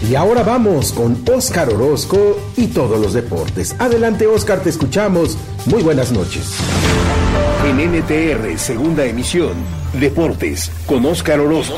Y ahora vamos con Óscar Orozco y todos los deportes. Adelante, Óscar, te escuchamos. Muy buenas noches. En NTR, segunda emisión, Deportes, con Óscar Orozco.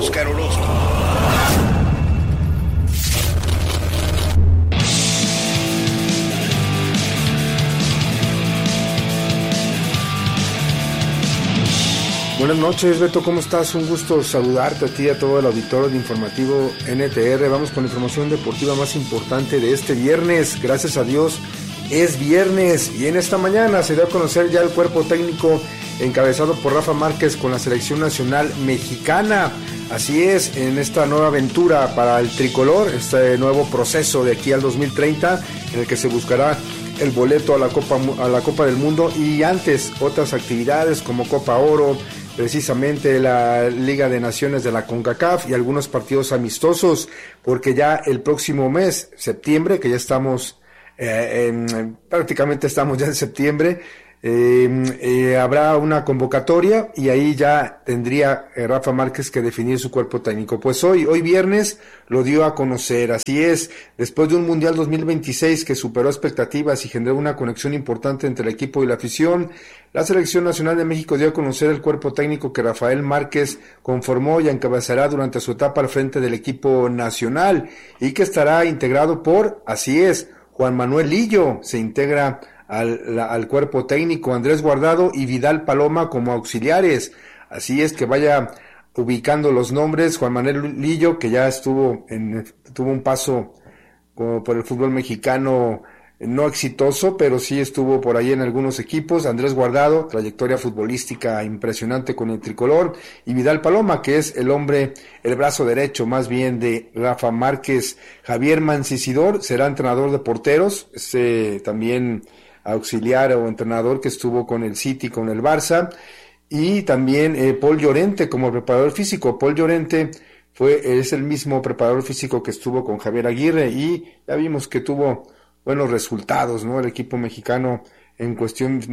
Buenas noches, Beto, ¿cómo estás? Un gusto saludarte a ti y a todo el auditorio de Informativo NTR. Vamos con la información deportiva más importante de este viernes. Gracias a Dios, es viernes y en esta mañana se dio a conocer ya el cuerpo técnico encabezado por Rafa Márquez con la selección nacional mexicana. Así es, en esta nueva aventura para el tricolor, este nuevo proceso de aquí al 2030, en el que se buscará el boleto a la Copa del Mundo y antes otras actividades como Copa Oro, precisamente la Liga de Naciones de la CONCACAF y algunos partidos amistosos, porque ya el próximo mes, septiembre, que ya estamos, prácticamente estamos ya en septiembre, habrá una convocatoria y ahí ya tendría Rafa Márquez que definir su cuerpo técnico. Pues hoy viernes lo dio a conocer, así es, después de un Mundial 2026 que superó expectativas y generó una conexión importante entre el equipo y la afición, la Selección Nacional de México dio a conocer el cuerpo técnico que Rafael Márquez conformó y encabezará durante su etapa al frente del equipo nacional y que estará integrado por, así es, Juan Manuel Lillo se integra al cuerpo técnico, Andrés Guardado y Vidal Paloma como auxiliares. Así es que vaya ubicando los nombres. Juan Manuel Lillo, que ya tuvo un paso como por el fútbol mexicano no exitoso, pero sí estuvo por ahí en algunos equipos. Andrés Guardado, trayectoria futbolística impresionante con el tricolor, y Vidal Paloma, que es el brazo derecho más bien de Rafa Márquez. Javier Mancisidor será entrenador de porteros, también auxiliar o entrenador que estuvo con el City, con el Barça, y también Paul Llorente como preparador físico. Paul Llorente es el mismo preparador físico que estuvo con Javier Aguirre y ya vimos que tuvo buenos resultados, ¿no? El equipo mexicano en cuestión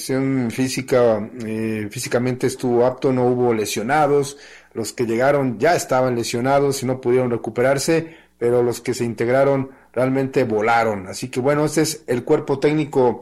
física, físicamente estuvo apto, no hubo lesionados, los que llegaron ya estaban lesionados y no pudieron recuperarse, pero los que se integraron realmente volaron. Así que bueno, este es el cuerpo técnico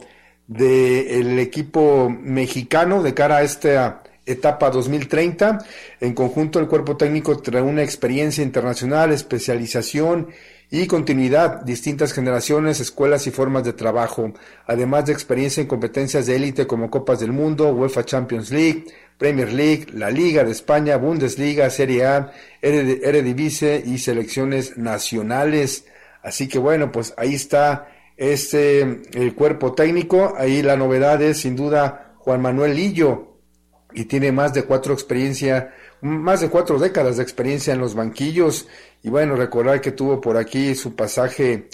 del equipo mexicano de cara a esta etapa 2030. En conjunto, el cuerpo técnico trae una experiencia internacional, especialización y continuidad, distintas generaciones, escuelas y formas de trabajo, además de experiencia en competencias de élite como Copas del Mundo, UEFA Champions League, Premier League, la Liga de España, Bundesliga, Serie A, Eredivisie y selecciones nacionales. Así que bueno, pues ahí está el cuerpo técnico. Ahí la novedad es sin duda Juan Manuel Lillo, y tiene más de 4 décadas de experiencia en los banquillos. Y bueno, recordar que tuvo por aquí su pasaje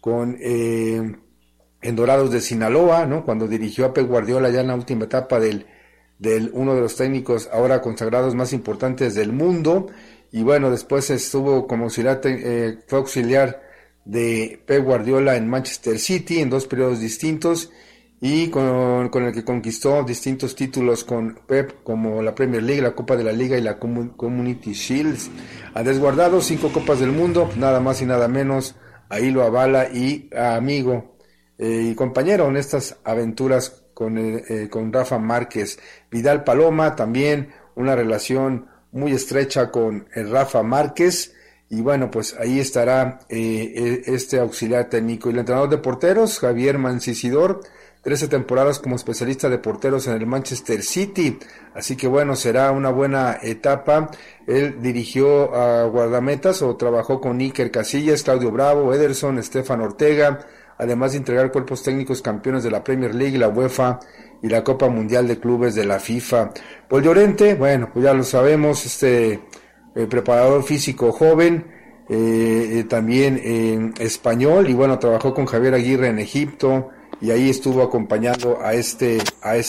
en Dorados de Sinaloa, ¿no? Cuando dirigió a Pep Guardiola ya en la última etapa del uno de los técnicos ahora consagrados más importantes del mundo. Y bueno, después estuvo como auxiliar, fue auxiliar de Pep Guardiola en Manchester City en 2 periodos distintos, y con el que conquistó distintos títulos con Pep, como la Premier League, la Copa de la Liga y la Community Shields. Andrés Guardado, 5 Copas del Mundo, nada más y nada menos. Ahí lo avala y amigo y compañero en estas aventuras con Rafa Márquez. Vidal Paloma, también una relación muy estrecha con Rafa Márquez. Y bueno, pues ahí estará este auxiliar técnico. Y el entrenador de porteros, Javier Mancisidor, 13 temporadas como especialista de porteros en el Manchester City. Así que bueno, será una buena etapa. Él dirigió a guardametas o trabajó con Iker Casillas, Claudio Bravo, Ederson, Estefan Ortega, además de integrar cuerpos técnicos campeones de la Premier League, la UEFA y la Copa Mundial de Clubes de la FIFA. Paul Llorente, bueno, pues ya lo sabemos, preparador físico joven, también español, y bueno, trabajó con Javier Aguirre en Egipto, y ahí estuvo acompañando a este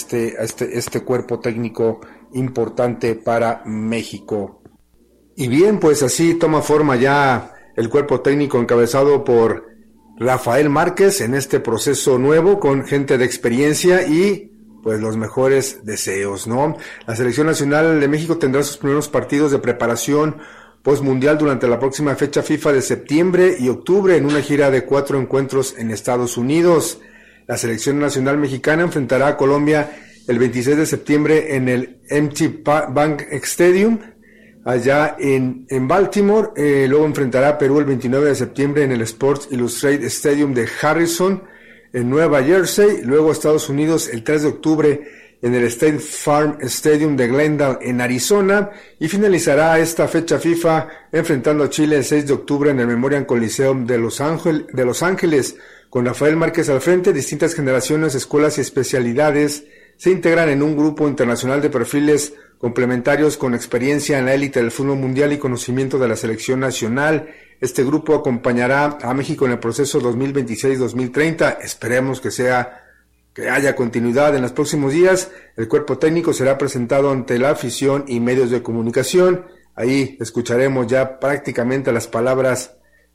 cuerpo técnico importante para México. Y bien, pues así toma forma ya el cuerpo técnico encabezado por Rafael Márquez en este proceso nuevo, con gente de experiencia y pues los mejores deseos, ¿no? La Selección Nacional de México tendrá sus primeros partidos de preparación postmundial durante la próxima fecha FIFA de septiembre y octubre en una gira de 4 encuentros en Estados Unidos. La selección nacional mexicana enfrentará a Colombia el 26 de septiembre en el M&T Bank Stadium, allá en Baltimore. Luego enfrentará a Perú el 29 de septiembre en el Sports Illustrated Stadium de Harrison, en Nueva Jersey. Luego Estados Unidos el 3 de octubre en el State Farm Stadium de Glendale, en Arizona. Y finalizará esta fecha FIFA enfrentando a Chile el 6 de octubre en el Memorial Coliseum de Los Ángeles. Con Rafael Márquez al frente, distintas generaciones, escuelas y especialidades se integran en un grupo internacional de perfiles complementarios con experiencia en la élite del fútbol mundial y conocimiento de la selección nacional. Este grupo acompañará a México en el proceso 2026-2030. Esperemos que haya continuidad en los próximos días. El cuerpo técnico será presentado ante la afición y medios de comunicación. Ahí escucharemos ya prácticamente las palabras,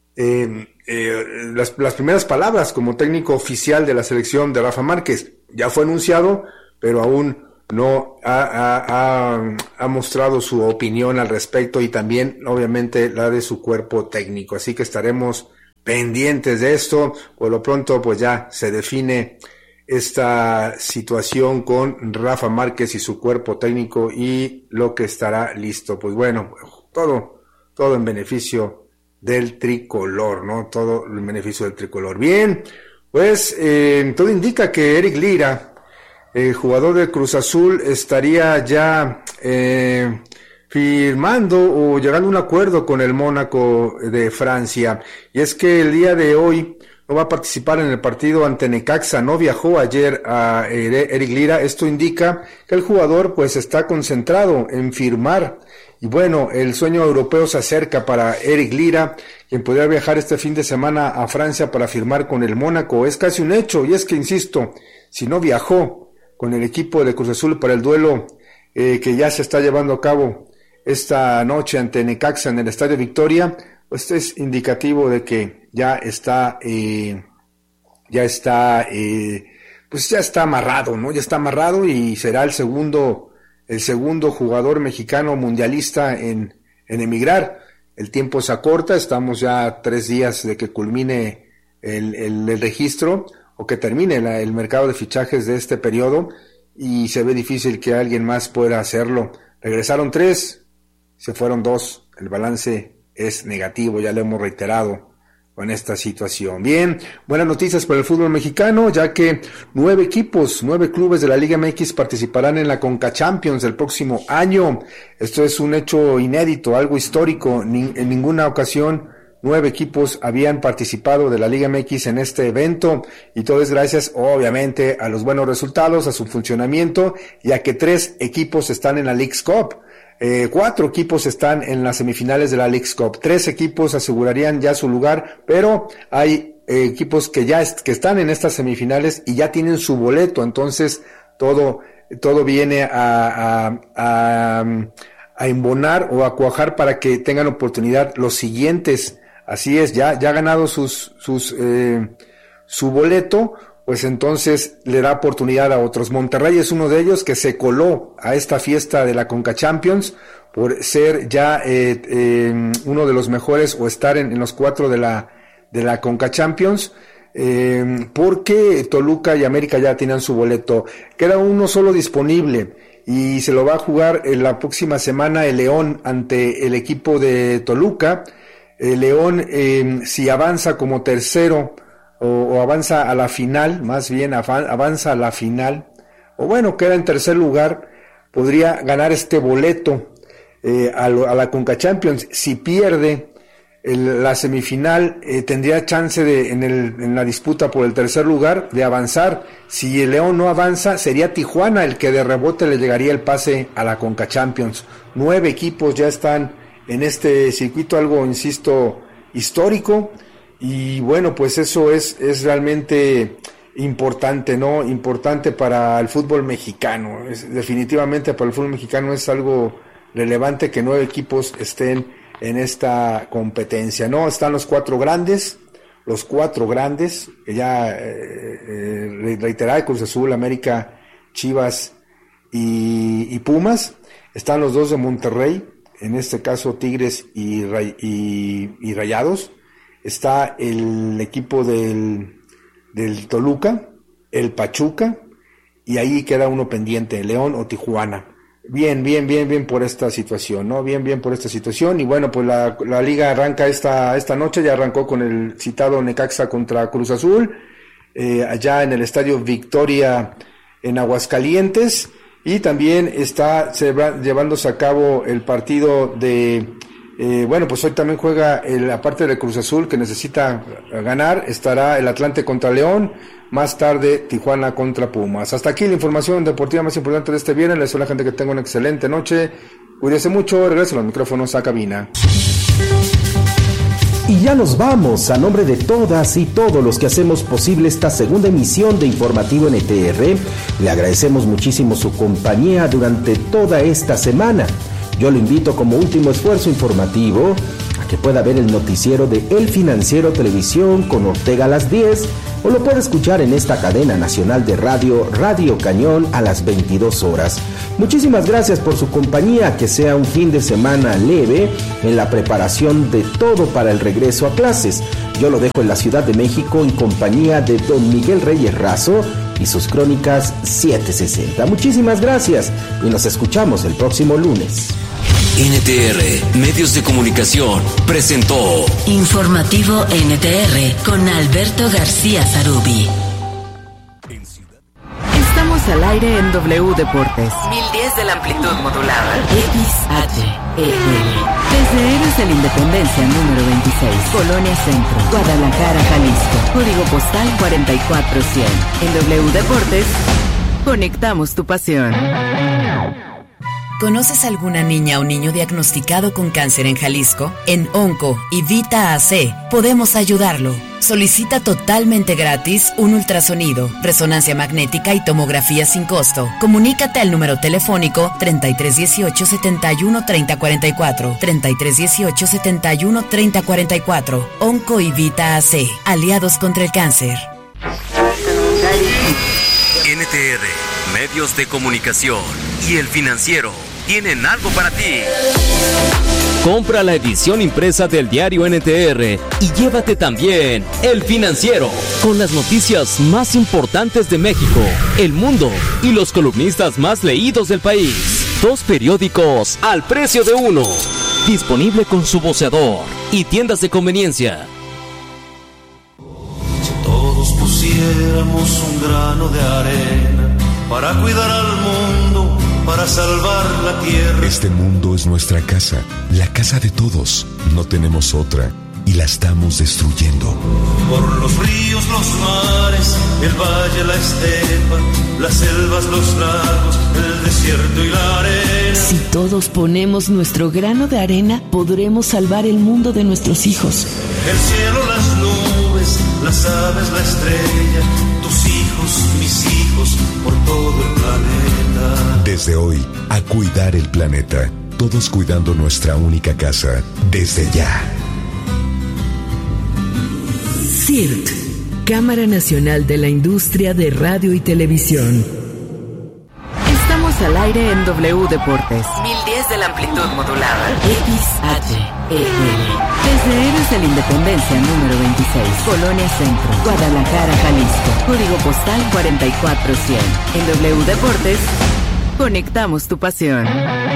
las primeras palabras como técnico oficial de la selección de Rafa Márquez. Ya fue anunciado, pero aún no ha mostrado su opinión al respecto, y también obviamente la de su cuerpo técnico. Así que estaremos pendientes de esto. Por lo pronto pues ya se define esta situación con Rafa Márquez y su cuerpo técnico y lo que estará listo. Pues bueno, todo en beneficio del tricolor, ¿no? Todo en beneficio del tricolor. Bien, pues todo indica que Eric Lira, jugador de Cruz Azul, estaría ya firmando o llegando a un acuerdo con el Mónaco de Francia. Y es que el día de hoy no va a participar en el partido ante Necaxa. No viajó ayer a Eric Lira. Esto indica que el jugador pues está concentrado en firmar. Y bueno, el sueño europeo se acerca para Eric Lira, quien podría viajar este fin de semana a Francia para firmar con el Mónaco. Es casi un hecho, y es que, insisto, si no viajó con el equipo de Cruz Azul para el duelo que ya se está llevando a cabo esta noche ante Necaxa en el Estadio Victoria, pues es indicativo de que ya está amarrado, ¿no? Ya está amarrado, y será el segundo jugador mexicano mundialista en emigrar. El tiempo se acorta, estamos ya a 3 días de que culmine el registro, o que termine el mercado de fichajes de este periodo, y se ve difícil que alguien más pueda hacerlo. Regresaron 3, se fueron 2, el balance es negativo, ya lo hemos reiterado con esta situación. Bien, buenas noticias para el fútbol mexicano, ya que 9 clubes de la Liga MX participarán en la Conca Champions el próximo año. Esto es un hecho inédito, algo histórico. En ninguna ocasión 9 equipos habían participado de la Liga MX en este evento, y todo es gracias obviamente a los buenos resultados, a su funcionamiento, y a que 3 equipos están en la Leagues Cup. 4 equipos están en las semifinales de la Leagues Cup. 3 equipos asegurarían ya su lugar, pero hay equipos que están en estas semifinales y ya tienen su boleto. Entonces todo viene a embonar o a cuajar para que tengan oportunidad los siguientes. Así es, ya ha ganado su boleto, pues entonces le da oportunidad a otros. Monterrey es uno de ellos, que se coló a esta fiesta de la Conca Champions por ser ya uno de los mejores, o estar en los 4 de la Conca Champions, porque Toluca y América ya tenían su boleto. Queda uno solo disponible, y se lo va a jugar en la próxima semana el León ante el equipo de Toluca. El León, si avanza como tercero, o avanza a la final, más bien avanza a la final, o bueno, queda en tercer lugar, podría ganar este boleto a la Conca Champions. Si pierde la semifinal, tendría chance en la disputa por el tercer lugar de avanzar. Si el León no avanza, sería Tijuana el que de rebote le llegaría el pase a la Conca Champions. 9 equipos ya están en este circuito, algo, insisto, histórico. Y bueno, pues eso es realmente importante, ¿no? Importante para el fútbol mexicano. Definitivamente para el fútbol mexicano es algo relevante que 9 equipos estén en esta competencia, ¿no? Están los 4 grandes, que ya reiterar, Cruz Azul, América, Chivas y Pumas. Están los 2 de Monterrey, en este caso Tigres y Rayados. Está el equipo del Toluca, el Pachuca, y ahí queda uno pendiente, León o Tijuana. Bien por esta situación, ¿no? Bien por esta situación. Y bueno, pues la liga arranca esta noche, ya arrancó con el citado Necaxa contra Cruz Azul, allá en el Estadio Victoria en Aguascalientes, y también se va llevándose a cabo el partido de, pues hoy también juega aparte de Cruz Azul, que necesita ganar, estará el Atlante contra León, más tarde Tijuana contra Pumas. Hasta aquí la información deportiva más importante de este viernes. Les deseo a la gente que tenga una excelente noche. Cuídense mucho, regreso los micrófonos a cabina. Y ya nos vamos. A nombre de todas y todos los que hacemos posible esta segunda emisión de Informativo NTR, le agradecemos muchísimo su compañía durante toda esta semana. Yo lo invito como último esfuerzo informativo a que pueda ver el noticiero de El Financiero Televisión con Ortega a las 10, o lo puede escuchar en esta cadena nacional de radio, Radio Cañón, a las 22 horas. Muchísimas gracias por su compañía, que sea un fin de semana leve en la preparación de todo para el regreso a clases. Yo lo dejo en la Ciudad de México en compañía de don Miguel Reyes Razo y sus crónicas 760. Muchísimas gracias y nos escuchamos el próximo lunes. NTR Medios de Comunicación presentó Informativo NTR con Alberto García Zarubi. Estamos al aire en W Deportes 1010 de la amplitud modulada XHEL. Desde Héroes de la Independencia número 26, Colonia Centro, Guadalajara, Jalisco. Código postal 44100. En W Deportes conectamos tu pasión. ¿Conoces alguna niña o niño diagnosticado con cáncer en Jalisco? En Onco y Vita AC podemos ayudarlo. Solicita totalmente gratis un ultrasonido, resonancia magnética y tomografía sin costo. Comunícate al número telefónico 3318 71 3044, 3318 71 3044. Onco y Vita AC, aliados contra el cáncer. NTR Medios de Comunicación y El Financiero tienen algo para ti. Compra la edición impresa del diario NTR y llévate también El Financiero, con las noticias más importantes de México, el mundo y los columnistas más leídos del país. 2 periódicos al precio de uno. Disponible con su voceador y tiendas de conveniencia. Si todos pusiéramos un grano de arena para cuidar al mundo, para salvar la tierra. Este mundo es nuestra casa, la casa de todos. No tenemos otra y la estamos destruyendo. Por los ríos, los mares, el valle, la estepa, las selvas, los lagos, el desierto y la arena. Si todos ponemos nuestro grano de arena, podremos salvar el mundo de nuestros hijos. El cielo, las nubes, las aves, la estrella, tus hijos, mis hijos, por todo el planeta. Desde hoy, a cuidar el planeta. Todos cuidando nuestra única casa. Desde ya. CIRT, Cámara Nacional de la Industria de Radio y Televisión. Estamos al aire en W Deportes 1010 de la amplitud modulada XHEL. Desde Héroes de la Independencia número 26, Colonia Centro, Guadalajara, Jalisco. Código postal 44100. En W Deportes conectamos tu pasión.